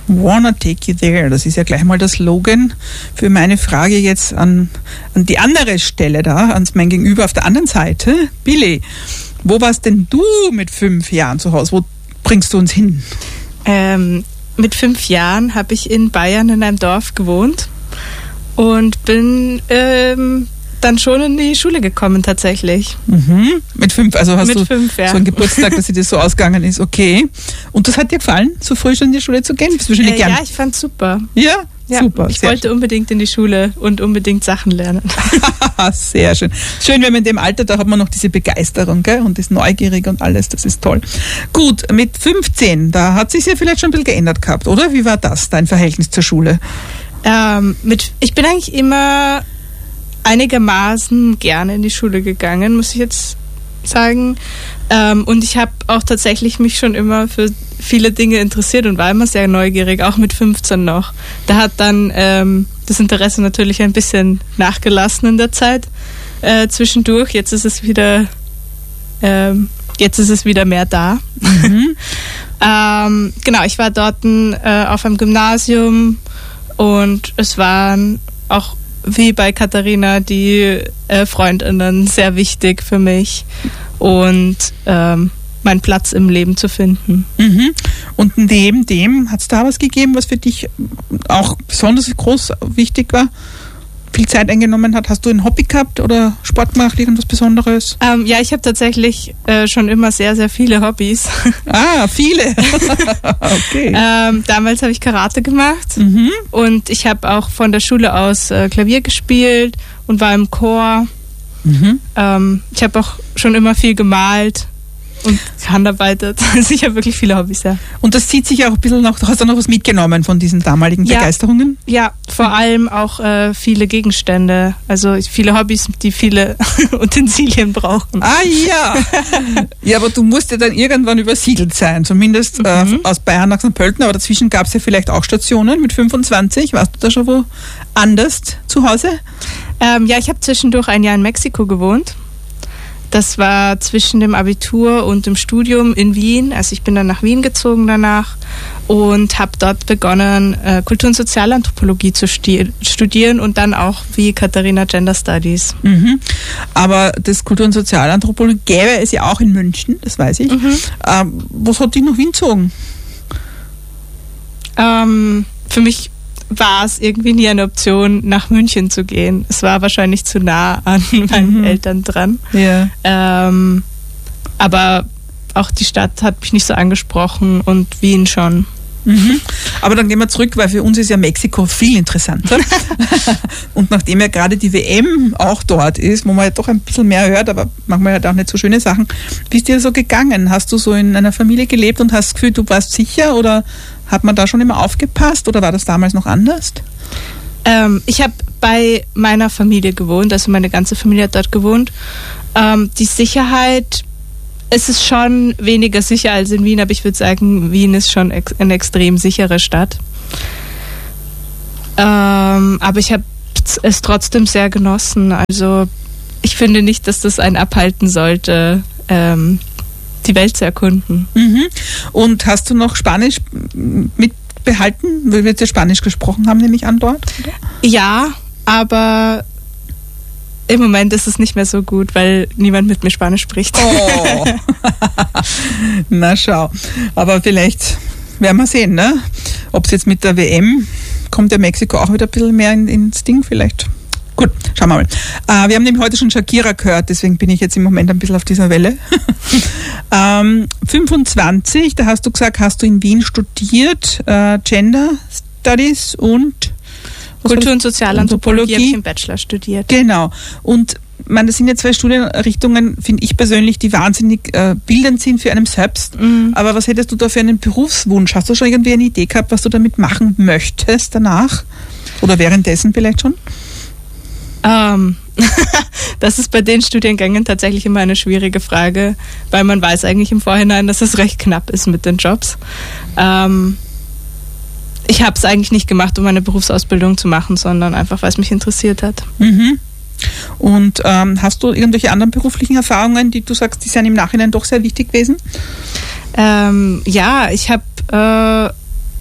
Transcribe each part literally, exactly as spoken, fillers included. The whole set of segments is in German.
Wanna take you there. Das ist ja gleich mal der Slogan für meine Frage jetzt an, an die andere Stelle da, ans mein Gegenüber auf der anderen Seite. Billy, wo warst denn du mit fünf Jahren zu Hause? Wo bringst du uns hin? Ähm, mit fünf Jahren habe ich in Bayern in einem Dorf gewohnt und bin ähm, dann schon in die Schule gekommen tatsächlich. Mhm. Mit fünf, also hast mit du fünf, ja. so einen Geburtstag, dass dir das so ausgegangen ist, okay. Und das hat dir gefallen, so früh schon in die Schule zu gehen? Bist du wahrscheinlich Äh, gern? ja, ich fand's super. Ja, Ja, super. ich sehr wollte unbedingt in die Schule und unbedingt Sachen lernen. Sehr schön. Schön, wenn man in dem Alter, da hat man noch diese Begeisterung, gell? Und ist neugierig und alles, das ist toll. Gut, mit fünfzehn, da hat sich ja vielleicht schon ein bisschen geändert gehabt, oder? Wie war das, dein Verhältnis zur Schule? Ähm, mit, ich bin eigentlich immer einigermaßen gerne in die Schule gegangen, muss ich jetzt sagen. Ähm, und ich habe auch tatsächlich mich schon immer für viele Dinge interessiert und war immer sehr neugierig, auch mit fünfzehn noch. Da hat dann ähm, das Interesse natürlich ein bisschen nachgelassen in der Zeit äh, zwischendurch. Jetzt ist es wieder ähm, jetzt ist es wieder mehr da. Mhm. ähm, genau, ich war dort äh, auf einem Gymnasium und es waren auch wie bei Katharina die äh, Freundinnen sehr wichtig für mich und ähm, meinen Platz im Leben zu finden. Mhm. Und neben dem hat es da was gegeben, was für dich auch besonders groß wichtig war, viel Zeit eingenommen hat? Hast du ein Hobby gehabt oder Sport gemacht, irgendwas Besonderes? Ähm, ja, ich habe tatsächlich äh, schon immer sehr, sehr viele Hobbys. Ah, viele. Okay. Ähm, damals habe ich Karate gemacht Mhm. und ich habe auch von der Schule aus äh, Klavier gespielt und war im Chor. Mhm. Ähm, ich habe auch schon immer viel gemalt und gehandarbeitet. Also ich habe wirklich viele Hobbys, ja. Und das zieht sich auch ein bisschen noch, du hast auch noch was mitgenommen von diesen damaligen Ja. Begeisterungen? Ja, vor allem auch äh, viele Gegenstände. Also viele Hobbys, die viele Utensilien brauchen. Ah ja. Ja, aber du musst ja dann irgendwann übersiedelt sein, zumindest äh, Mhm. aus Bayern nach Sankt Pölten, aber dazwischen gab es ja vielleicht auch Stationen mit fünfundzwanzig. Warst du da schon wo anders zu Hause? Ähm, ja, ich habe zwischendurch ein Jahr in Mexiko gewohnt. Das war zwischen dem Abitur und dem Studium in Wien. Also ich bin dann nach Wien gezogen danach und habe dort begonnen, äh, Kultur- und Sozialanthropologie zu sti- studieren und dann auch wie Katharina Gender Studies. Mhm. Aber das Kultur- und Sozialanthropologie gäbe es ja auch in München, das weiß ich. Mhm. Ähm, was hat dich nach Wien gezogen? Ähm, für mich war es irgendwie nie eine Option, nach München zu gehen. Es war wahrscheinlich zu nah an meinen Mhm. Eltern dran. Ja. Ähm, aber auch die Stadt hat mich nicht so angesprochen und Wien schon. Mhm. Aber dann gehen wir zurück, weil für uns ist ja Mexiko viel interessanter. Und nachdem ja gerade die W M auch dort ist, wo man ja doch ein bisschen mehr hört, aber manchmal halt auch nicht so schöne Sachen. Wie ist dir so gegangen? Hast du so in einer Familie gelebt und hast das Gefühl, du warst sicher oder hat man da schon immer aufgepasst oder war das damals noch anders? Ähm, ich habe bei meiner Familie gewohnt, also meine ganze Familie hat dort gewohnt. Ähm, die Sicherheit, es ist schon weniger sicher als in Wien, aber ich würde sagen, Wien ist schon ex- eine extrem sichere Stadt. Ähm, aber ich habe es trotzdem sehr genossen. Also ich finde nicht, dass das einen abhalten sollte, ähm, die Welt zu erkunden. Mhm. Und hast du noch Spanisch mitbehalten, weil wir jetzt ja Spanisch gesprochen haben, nehme ich an dort? Oder? Ja, aber im Moment ist es nicht mehr so gut, weil niemand mit mir Spanisch spricht. Oh. Na schau. Aber vielleicht werden wir sehen, ne? Ob es jetzt mit der W M kommt, ja Mexiko auch wieder ein bisschen mehr in, ins Ding vielleicht. Gut, schauen wir mal. Äh, wir haben nämlich heute schon Shakira gehört, deswegen bin ich jetzt im Moment ein bisschen auf dieser Welle. ähm, fünfundzwanzig, da hast du gesagt, hast du in Wien studiert, äh, Gender Studies und Kultur- und Sozialanthropologie habe ich Anthropologie. im Bachelor studiert. Genau. Und man, das sind ja zwei Studienrichtungen, finde ich persönlich, die wahnsinnig äh, bildend sind für einen selbst. Mhm. Aber was hättest du da für einen Berufswunsch? Hast du schon irgendwie eine Idee gehabt, was du damit machen möchtest danach? Oder währenddessen vielleicht schon? Ähm, das ist bei den Studiengängen tatsächlich immer eine schwierige Frage, weil man weiß eigentlich im Vorhinein, dass es recht knapp ist mit den Jobs. Ähm, ich habe es eigentlich nicht gemacht, um eine Berufsausbildung zu machen, sondern einfach, weil es mich interessiert hat. Mhm. Und ähm, hast du irgendwelche anderen beruflichen Erfahrungen, die du sagst, die sind im Nachhinein doch sehr wichtig gewesen? Ähm, ja, ich habe äh,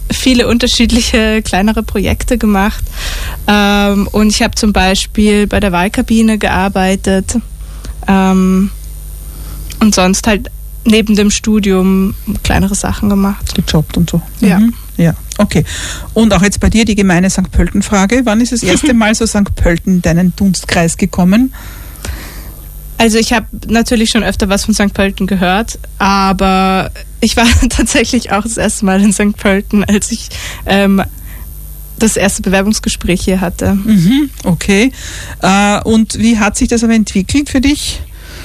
viele unterschiedliche kleinere Projekte gemacht. Ähm, und ich habe zum Beispiel bei der Wahlkabine gearbeitet ähm, und sonst halt neben dem Studium kleinere Sachen gemacht. Gejobbt und so. Ja. Mhm. Ja, okay. Und auch jetzt bei dir die gemeine Sankt Pölten-Frage. Wann ist das erste Mal so Sankt Pölten in deinen Dunstkreis gekommen? Also ich habe natürlich schon öfter was von Sankt Pölten gehört, aber ich war tatsächlich auch das erste Mal in Sankt Pölten, als ich ähm, das erste Bewerbungsgespräch hier hatte. Mhm, okay. Äh, und wie hat sich das aber entwickelt für dich?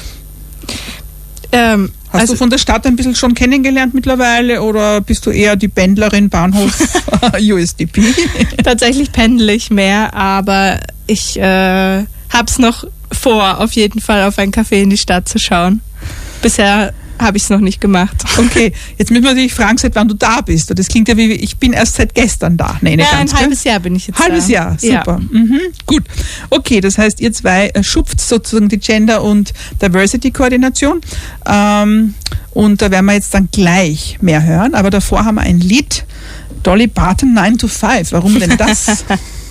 Ähm, Hast also du von der Stadt ein bisschen schon kennengelernt mittlerweile oder bist du eher die Pendlerin Bahnhof U S D P? Tatsächlich pendle ich mehr, aber ich äh, habe es noch vor, auf jeden Fall auf ein Café in die Stadt zu schauen. Bisher habe ich es noch nicht gemacht. Okay, jetzt müssen wir natürlich fragen, seit wann du da bist. Das klingt ja wie, ich bin erst seit gestern da. Nee, nicht ja, ganz, ein halbes Jahr bin ich jetzt Halbes da. Jahr, super. Ja. Mhm, gut. Okay, das heißt, ihr zwei äh, schupft sozusagen die Gender- und Diversity-Koordination. Ähm, und da werden wir jetzt dann gleich mehr hören. Aber davor haben wir ein Lied, Dolly Parton nine to five. Warum denn das?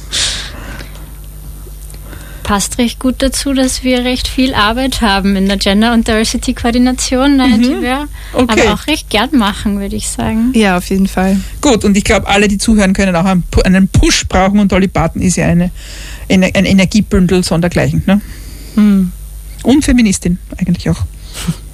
Passt recht gut dazu, dass wir recht viel Arbeit haben in der Gender- und Diversity-Koordination, Mhm. die wir Okay. aber auch recht gern machen, würde ich sagen. Ja, auf jeden Fall. Gut, und ich glaube, alle, die zuhören, können auch einen, Pu- einen Push brauchen und Dolly Parton ist ja eine, eine, ein Energiebündel sondergleichen. Ne? Hm. Und Feministin eigentlich auch.